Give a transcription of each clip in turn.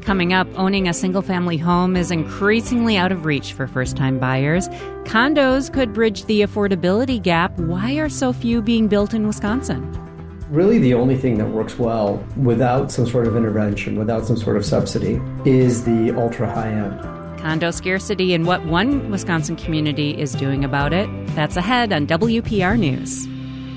Coming up, owning a single-family home is increasingly out of reach for first-time buyers. Condos could bridge the affordability gap. Why are so few being built in Wisconsin? Really, the only thing that works well without some sort of intervention, without some sort of subsidy, is the ultra-high end. Condo scarcity and what one Wisconsin community is doing about it. That's ahead on WPR News.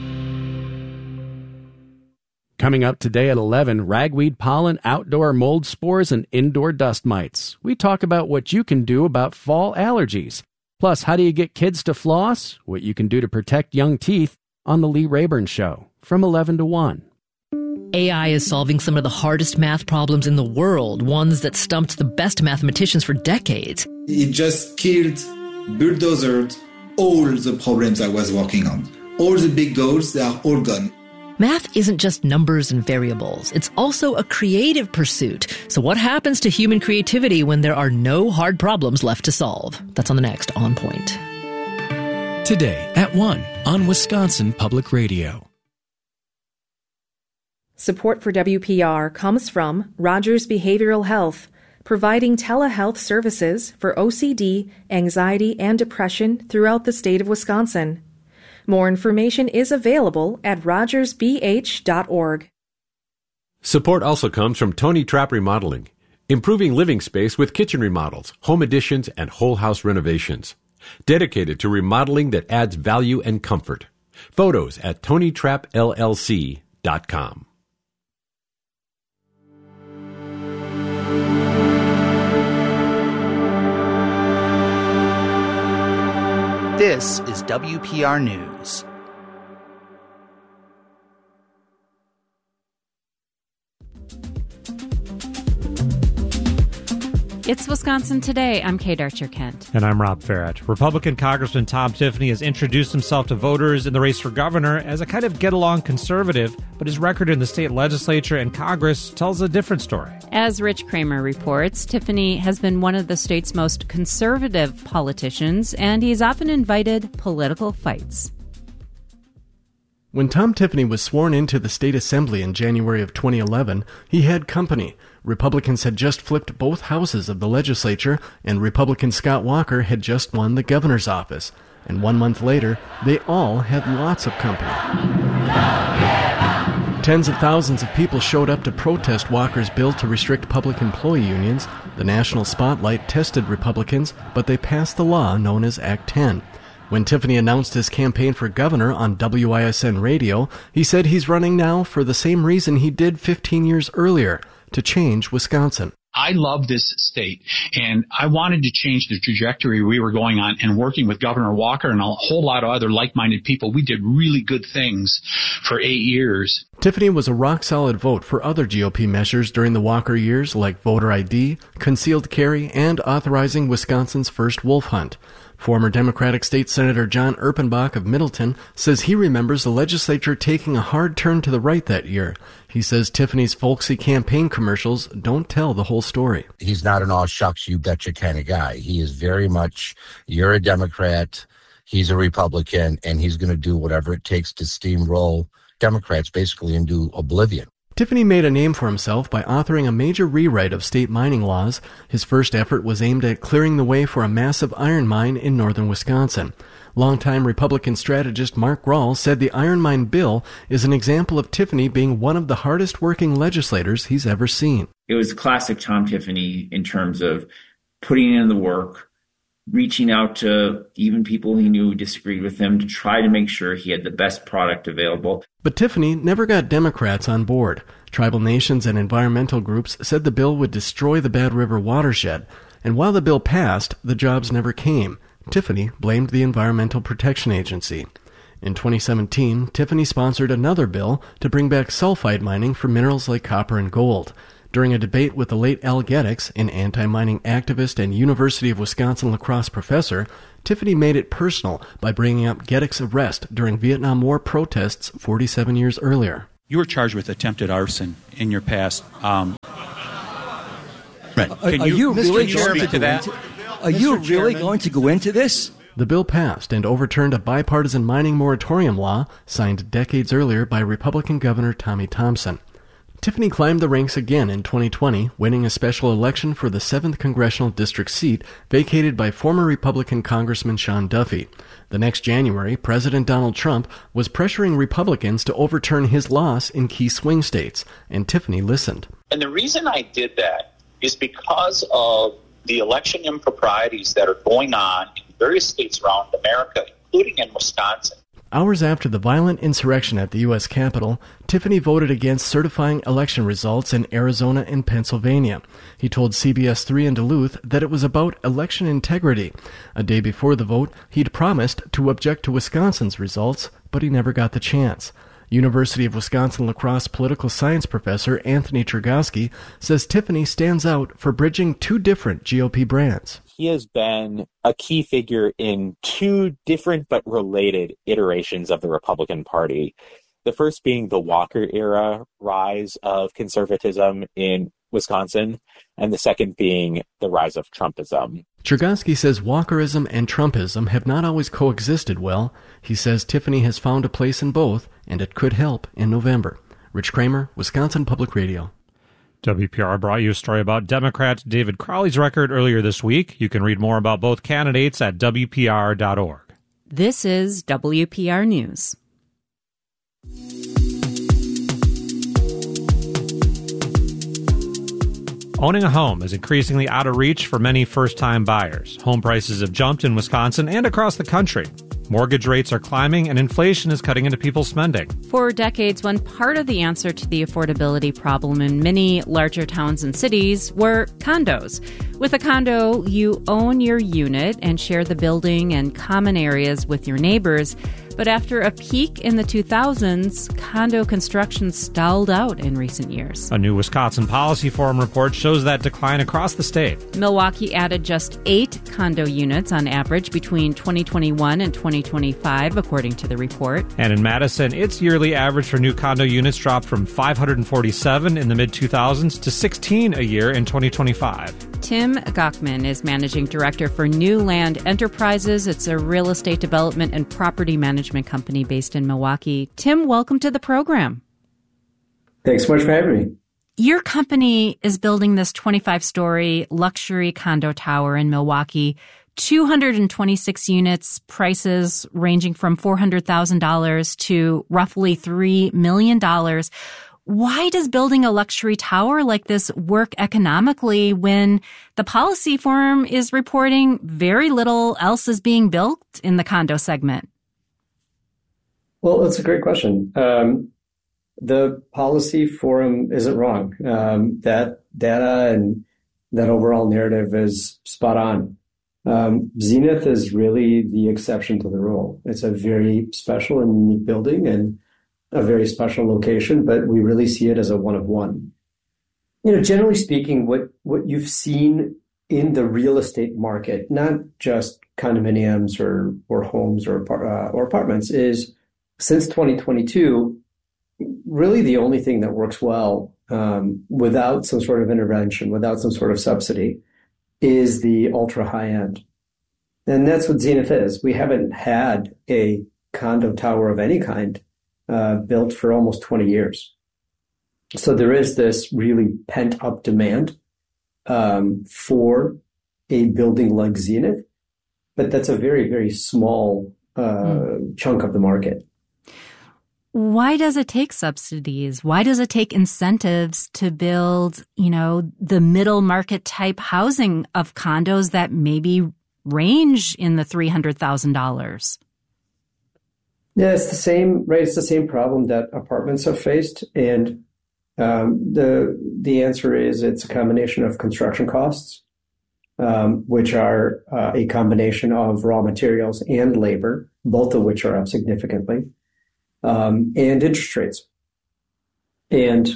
Coming up today at 11, ragweed pollen, outdoor mold spores, and indoor dust mites. We talk about what you can do about fall allergies. Plus, how do you get kids to floss? What you can do to protect young teeth on The Lee Rayburn Show from 11 to 1. AI is solving some of the hardest math problems in the world, ones that stumped the best mathematicians for decades. It just killed, bulldozed all the problems I was working on. All the big goals, they are all gone. Math isn't just numbers and variables. It's also a creative pursuit. So what happens to human creativity when there are no hard problems left to solve? That's on the next On Point. Today at 1 on Wisconsin Public Radio. Support for WPR comes from Rogers Behavioral Health, providing telehealth services for OCD, anxiety, and depression throughout the state of Wisconsin. More information is available at rogersbh.org. Support also comes from Tony Trapp Remodeling, improving living space with kitchen remodels, home additions, and whole house renovations. Dedicated to remodeling that adds value and comfort. Photos at TonyTrappLLC.com. This is WPR News. It's Wisconsin Today. I'm Kate Archer-Kent. And I'm Rob Farrett. Republican Congressman Tom Tiffany has introduced himself to voters in the race for governor as a kind of get-along conservative, but his record in the state legislature and Congress tells a different story. As Rich Kramer reports, Tiffany has been one of the state's most conservative politicians, and he's often invited political fights. When Tom Tiffany was sworn into the state assembly in January of 2011, he had company. Republicans had just flipped both houses of the legislature, and Republican Scott Walker had just won the governor's office. And 1 month later, they all had lots of company. Tens of thousands of people showed up to protest Walker's bill to restrict public employee unions. The national spotlight tested Republicans, but they passed the law known as Act 10. When Tiffany announced his campaign for governor on WISN radio, he said he's running now for the same reason he did 15 years earlier, to change Wisconsin. I love this state, and I wanted to change the trajectory we were going on, and working with Governor Walker and a whole lot of other like-minded people, we did really good things for 8 years. Tiffany was a rock-solid vote for other GOP measures during the Walker years, like voter ID, concealed carry, and authorizing Wisconsin's first wolf hunt. Former Democratic State Senator John Erpenbach of Middleton says he remembers the legislature taking a hard turn to the right that year. He says Tiffany's folksy campaign commercials don't tell the whole story. He's not an all shucks, you betcha kind of guy. He is very much, you're a Democrat, he's a Republican, and he's going to do whatever it takes to steamroll Democrats basically into oblivion. Tiffany made a name for himself by authoring a major rewrite of state mining laws. His first effort was aimed at clearing the way for a massive iron mine in northern Wisconsin. Longtime Republican strategist Mark Rawls said the iron mine bill is an example of Tiffany being one of the hardest working legislators he's ever seen. It was classic Tom Tiffany in terms of putting in the work, reaching out to even people he knew disagreed with him to try to make sure he had the best product available. But Tiffany never got Democrats on board. Tribal nations and environmental groups said the bill would destroy the Bad River watershed. And while the bill passed, the jobs never came. Tiffany blamed the Environmental Protection Agency. In 2017, Tiffany sponsored another bill to bring back sulfide mining for minerals like copper and gold. During a debate with the late Al Geddix, an anti-mining activist and University of Wisconsin lacrosse professor, Tiffany made it personal by bringing up Geddix's arrest during Vietnam War protests 47 years earlier. You were charged with attempted arson in your past. Are you really going to go into this? The bill passed and overturned a bipartisan mining moratorium law signed decades earlier by Republican Governor Tommy Thompson. Tiffany climbed the ranks again in 2020, winning a special election for the 7th Congressional District seat vacated by former Republican Congressman Sean Duffy. The next January, President Donald Trump was pressuring Republicans to overturn his loss in key swing states, and Tiffany listened. And the reason I did that is because of the election improprieties that are going on in various states around America, including in Wisconsin. Hours after the violent insurrection at the U.S. Capitol, Tiffany voted against certifying election results in Arizona and Pennsylvania. He told CBS 3 in Duluth that it was about election integrity. A day before the vote, he'd promised to object to Wisconsin's results, but he never got the chance. University of Wisconsin-La Crosse political science professor Anthony Chergosky says Tiffany stands out for bridging two different GOP brands. He has been a key figure in two different but related iterations of the Republican Party. The first being the Walker era rise of conservatism in Wisconsin, and the second being the rise of Trumpism. Chergosky says Walkerism and Trumpism have not always coexisted well. He says Tiffany has found a place in both, and it could help in November. Rich Kramer, Wisconsin Public Radio. WPR brought you a story about Democrat David Crowley's record earlier this week. You can read more about both candidates at WPR.org. This is WPR News. Owning a home is increasingly out of reach for many first-time buyers. Home prices have jumped in Wisconsin and across the country. Mortgage rates are climbing, and inflation is cutting into people's spending. For decades, one part of the answer to the affordability problem in many larger towns and cities were condos. With a condo, you own your unit and share the building and common areas with your neighbors. But after a peak in the 2000s, condo construction stalled out in recent years. A new Wisconsin Policy Forum report shows that decline across the state. Milwaukee added just 8 condo units on average between 2021 and 2025, according to the report. And in Madison, its yearly average for new condo units dropped from 547 in the mid-2000s to 16 a year in 2025. Tim Gochman is Managing Director for New Land Enterprises. It's a real estate development and property management company based in Milwaukee. Tim, welcome to the program. Thanks so much for having me. Your company is building this 25-story luxury condo tower in Milwaukee, 226 units, prices ranging from $400,000 to roughly $3 million. Why does building a luxury tower like this work economically when the Policy Forum is reporting very little else is being built in the condo segment? Well, that's a great question. The Policy Forum isn't wrong. That data and that overall narrative is spot on. Zenith is really the exception to the rule. It's a very special and unique building and a very special location, but we really see it as a one of one. You know, generally speaking, what you've seen in the real estate market, not just condominiums or homes or apartments, is since 2022, really the only thing that works well without some sort of intervention, without some sort of subsidy, is the ultra high end. And that's what Zenith is. We haven't had a condo tower of any kind built for almost 20 years. So there is this really pent up demand for a building like Zenith, but that's a very, very small chunk of the market. Why does it take subsidies? Why does it take incentives to build, the middle market type housing of condos that maybe range in the $300,000? Yeah, it's the same, right? It's the same problem that apartments have faced. And the answer is it's a combination of construction costs, which are a combination of raw materials and labor, both of which are up significantly, and interest rates. And,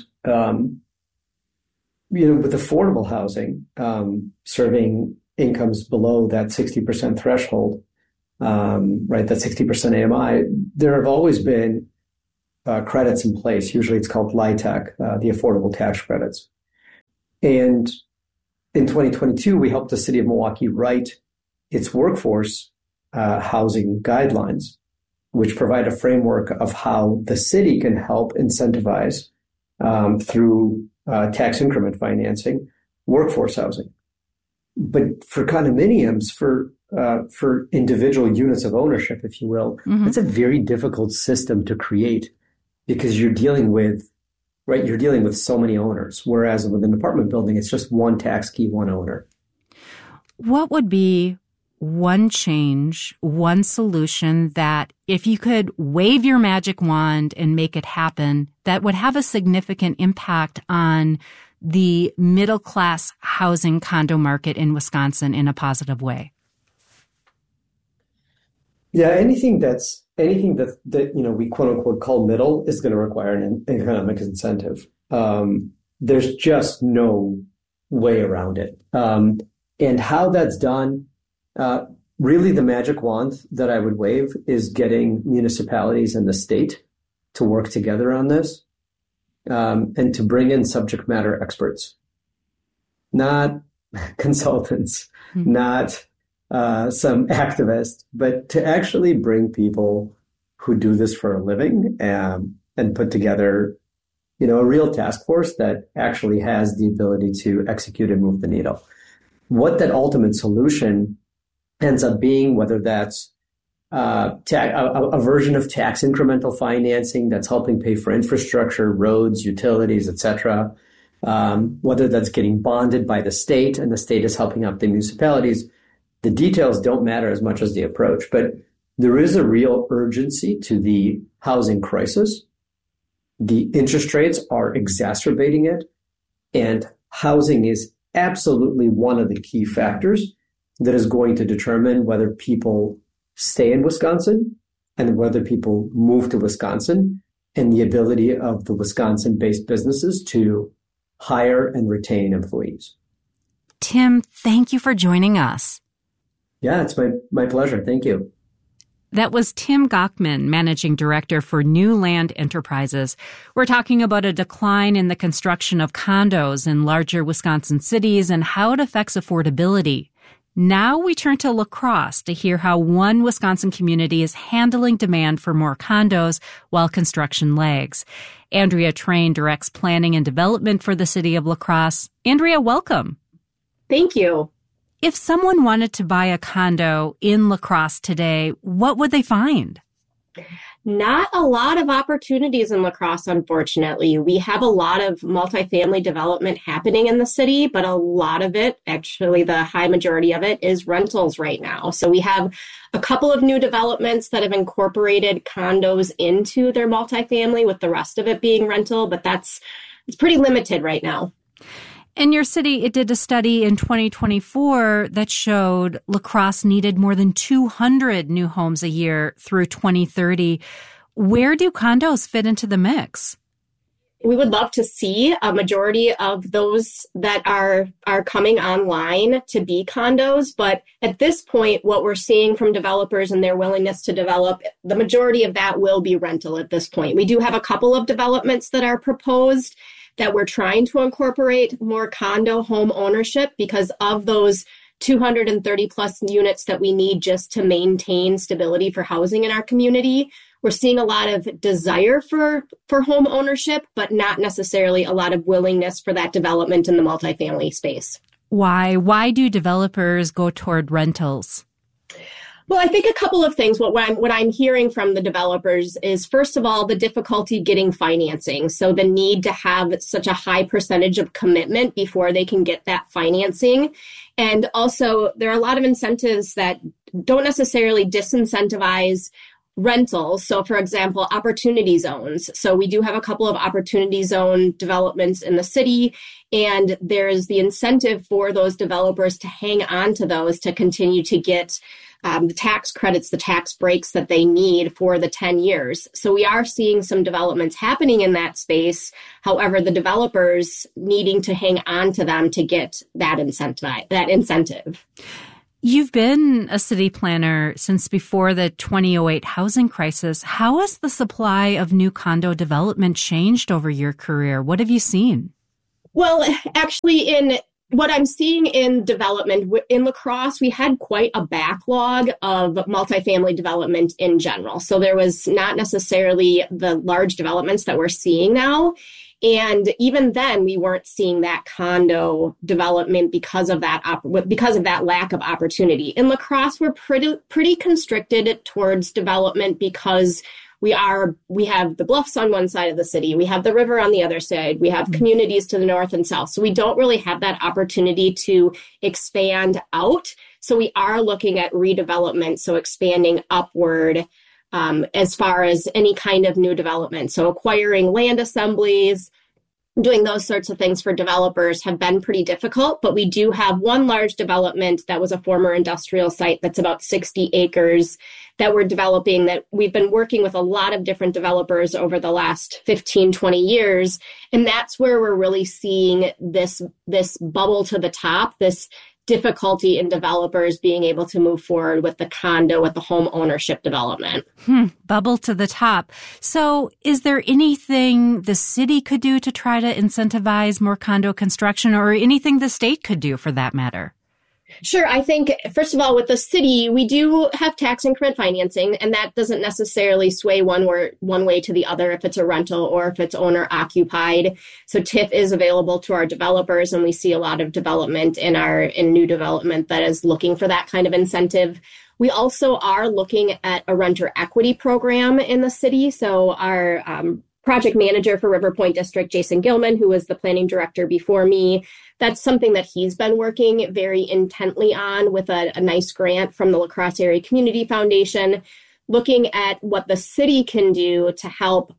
with affordable housing, serving incomes below that 60% threshold, right, that 60% AMI, there have always been credits in place. Usually it's called LIHTC, the Affordable Tax Credits. And in 2022, we helped the city of Milwaukee write its workforce housing guidelines, which provide a framework of how the city can help incentivize through tax increment financing, workforce housing. But for condominiums, for individual units of ownership, if you will, it's a very difficult system to create because you're dealing with so many owners. Whereas with an apartment building, it's just one tax key, one owner. What would be one change, one solution that if you could wave your magic wand and make it happen, that would have a significant impact on the middle class housing condo market in Wisconsin in a positive way? Yeah, anything that we quote unquote call middle is going to require an economic incentive. There's just no way around it. And how that's done, really the magic wand that I would wave is getting municipalities and the state to work together on this, and to bring in subject matter experts, not consultants, not some activists, but to actually bring people who do this for a living and put together, a real task force that actually has the ability to execute and move the needle. What that ultimate solution ends up being, whether that's a version of tax incremental financing that's helping pay for infrastructure, roads, utilities, etc., whether that's getting bonded by the state and the state is helping out the municipalities, the details don't matter as much as the approach. But there is a real urgency to the housing crisis. The interest rates are exacerbating it, and housing is absolutely one of the key factors that is going to determine whether people stay in Wisconsin and whether people move to Wisconsin, and the ability of the Wisconsin-based businesses to hire and retain employees. Tim, thank you for joining us. Yeah, it's my pleasure. Thank you. That was Tim Gochman, Managing Director for New Land Enterprises. We're talking about a decline in the construction of condos in larger Wisconsin cities and how it affects affordability. Now we turn to La Crosse to hear how one Wisconsin community is handling demand for more condos while construction lags. Andrea Train directs planning and development for the city of La Crosse. Andrea, welcome. Thank you. If someone wanted to buy a condo in La Crosse today, what would they find? Not a lot of opportunities in La Crosse, unfortunately. We have a lot of multifamily development happening in the city, but a lot of it, actually the high majority of it, is rentals right now. So we have a couple of new developments that have incorporated condos into their multifamily, with the rest of it being rental, but it's pretty limited right now. In your city, it did a study in 2024 that showed La Crosse needed more than 200 new homes a year through 2030. Where do condos fit into the mix? We would love to see a majority of those that are coming online to be condos. But at this point, what we're seeing from developers and their willingness to develop, the majority of that will be rental at this point. We do have a couple of developments that are proposed that we're trying to incorporate more condo home ownership because of those 230 plus units that we need just to maintain stability for housing in our community. We're seeing a lot of desire for home ownership, but not necessarily a lot of willingness for that development in the multifamily space. Why? Why do developers go toward rentals? Well, I think a couple of things. What I'm hearing from the developers is, first of all, the difficulty getting financing. So the need to have such a high percentage of commitment before they can get that financing. And also, there are a lot of incentives that don't necessarily disincentivize rentals. So, for example, opportunity zones. So we do have a couple of opportunity zone developments in the city, and there's the incentive for those developers to hang on to those to continue to get the tax credits, the tax breaks that they need for the 10 years. So we are seeing some developments happening in that space. However, the developers needing to hang on to them to get that incentive. You've been a city planner since before the 2008 housing crisis. How has the supply of new condo development changed over your career? What have you seen? Well, actually, what I'm seeing in development in La Crosse, we had quite a backlog of multifamily development in general. So there was not necessarily the large developments that we're seeing now. And even then, we weren't seeing that condo development because of that lack of opportunity. In La Crosse, we're pretty constricted towards development because we have the bluffs on one side of the city, we have the river on the other side, we have communities to the north and south. So we don't really have that opportunity to expand out. So we are looking at redevelopment, so expanding upward as far as any kind of new development. So acquiring land assemblies, doing those sorts of things for developers have been pretty difficult, but we do have one large development that was a former industrial site that's about 60 acres that we're developing, that we've been working with a lot of different developers over the last 15, 20 years. And that's where we're really seeing this bubble to the top, this difficulty in developers being able to move forward with the condo, with the home ownership development. Bubble to the top. So is there anything the city could do to try to incentivize more condo construction, or anything the state could do for that matter? Sure. I think, first of all, with the city, we do have tax increment financing, and that doesn't necessarily sway one way to the other if it's a rental or if it's owner occupied. So TIF is available to our developers, and we see a lot of development in new development that is looking for that kind of incentive. We also are looking at a renter equity program in the city. So our project manager for River Point District, Jason Gilman, who was the planning director before me, that's something that he's been working very intently on with a nice grant from the La Crosse Area Community Foundation, looking at what the city can do to help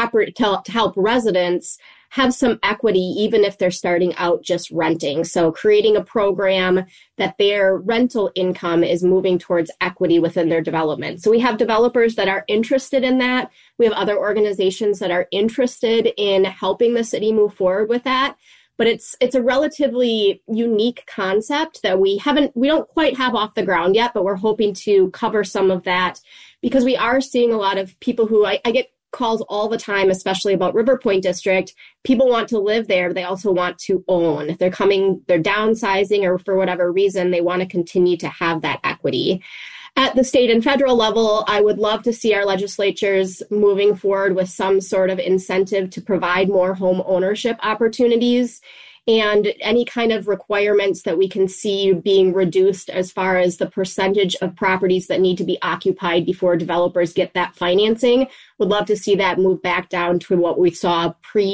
residents have some equity, even if they're starting out just renting. So creating a program that their rental income is moving towards equity within their development. So we have developers that are interested in that. We have other organizations that are interested in helping the city move forward with that. But it's a relatively unique concept that we don't quite have off the ground yet, but we're hoping to cover some of that because we are seeing a lot of people who I get calls all the time, especially about River Point District. People want to live there. They also want to own. They're downsizing, or for whatever reason, they want to continue to have that equity. At the state and federal level, I would love to see our legislatures moving forward with some sort of incentive to provide more home ownership opportunities and any kind of requirements that we can see being reduced as far as the percentage of properties that need to be occupied before developers get that financing. Would love to see that move back down to what we saw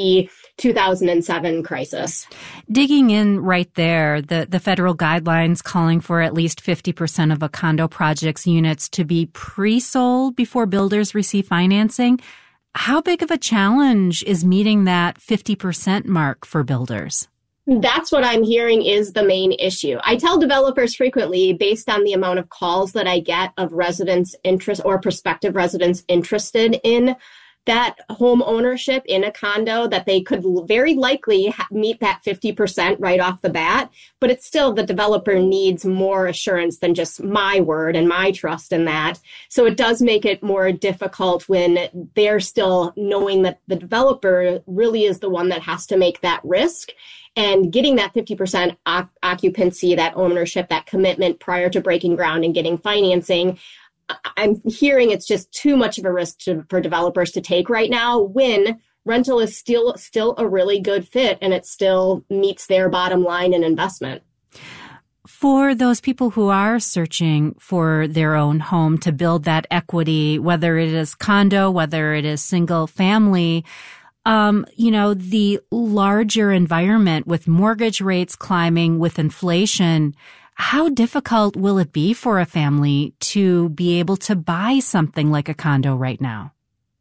pre-2007 crisis. Digging in right there, the federal guidelines calling for at least 50% of a condo project's units to be pre-sold before builders receive financing. How big of a challenge is meeting that 50% mark for builders? That's what I'm hearing is the main issue. I tell developers frequently, based on the amount of calls that I get of residents interest or prospective residents interested in that home ownership in a condo, that they could very likely meet that 50% right off the bat. But it's still, the developer needs more assurance than just my word and my trust in that. So it does make it more difficult when they're still knowing that the developer really is the one that has to make that risk. And getting that 50% occupancy, that ownership, that commitment prior to breaking ground and getting financing, I'm hearing it's just too much of a risk for developers to take right now, when rental is still a really good fit and it still meets their bottom line and investment. For those people who are searching for their own home to build that equity, whether it is condo, whether it is single family, the larger environment with mortgage rates climbing, with inflation, how difficult will it be for a family to be able to buy something like a condo right now?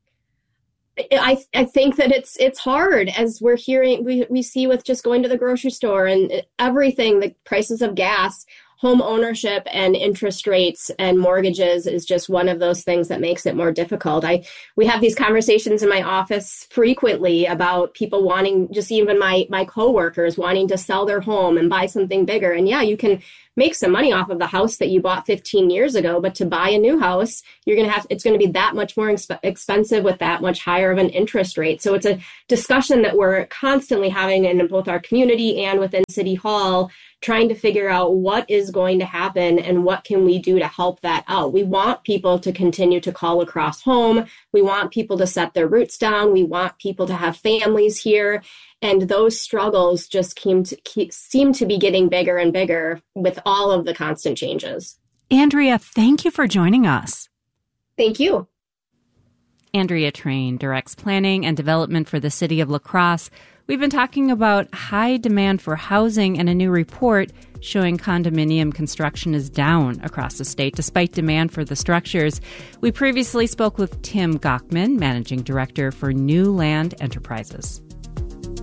I think that it's hard, as we're hearing, we see with just going to the grocery store and everything, the prices of gas. Home ownership and interest rates and mortgages is just one of those things that makes it more difficult. We have these conversations in my office frequently about people wanting, just even my coworkers wanting to sell their home and buy something bigger. And yeah, you can make some money off of the house that you bought 15 years ago, but to buy a new house, it's going to be that much more expensive with that much higher of an interest rate. So it's a discussion that we're constantly having in both our community and within City Hall, trying to figure out what is is going to happen and what can we do to help that out. We want people to continue to call across home. We want people to set their roots down. We want people to have families here. And those struggles just seem to be getting bigger and bigger with all of the constant changes. Andrea, thank you for joining us. Thank you. Andrea Train directs planning and development for the city of La Crosse. We've been talking about high demand for housing and a new report showing condominium construction is down across the state despite demand for the structures. We previously spoke with Tim Gochman, Managing Director for New Land Enterprises.